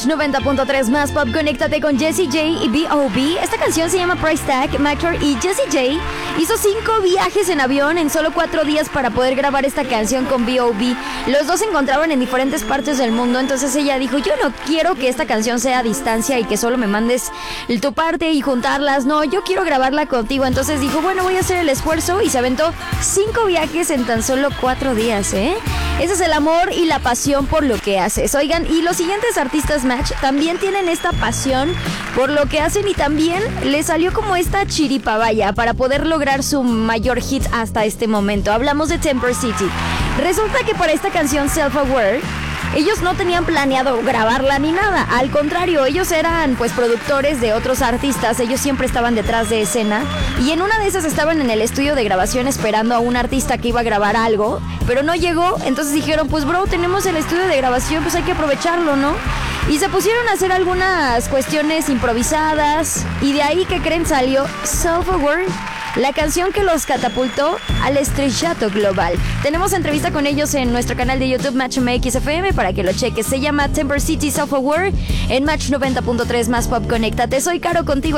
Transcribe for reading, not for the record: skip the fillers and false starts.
Match 90.3 más pop, conéctate con Jessie J y B.O.B. Esta canción se llama Price Tag. Mactor y Jessie J hizo 5 viajes en avión en solo 4 días para poder grabar esta canción con B.O.B. Los dos se encontraban en diferentes partes del mundo, entonces ella dijo, yo no quiero que esta canción sea a distancia y que solo me mandes tu parte y juntarlas, no, yo quiero grabarla contigo. Entonces dijo, bueno, voy a hacer el esfuerzo y se aventó 5 viajes en tan solo 4 días, ¿eh? Ese es el amor y la pasión por lo que haces. Oigan, y los siguientes artistas Match también tienen esta pasión por lo que hacen y también les salió como esta chiripa, vaya, para poder lograr su mayor hit hasta este momento. Hablamos de Temper City. Resulta que para esta canción Self Aware, ellos no tenían planeado grabarla ni nada. Al contrario, ellos eran pues productores de otros artistas. Ellos siempre estaban detrás de escena. Y en una de esas estaban en el estudio de grabación esperando a un artista que iba a grabar algo, pero no llegó. Entonces dijeron, pues bro, tenemos el estudio de grabación, pues hay que aprovecharlo, ¿no? Y se pusieron a hacer algunas cuestiones improvisadas. Y de ahí, ¿qué creen? Salió Self Aware, la canción que los catapultó al estrellato global. Tenemos entrevista con ellos en nuestro canal de YouTube Match MX FM para que lo cheques. Se llama Temper City Self Aware en Match 90.3 más pop. Conéctate. Soy Caro contigo.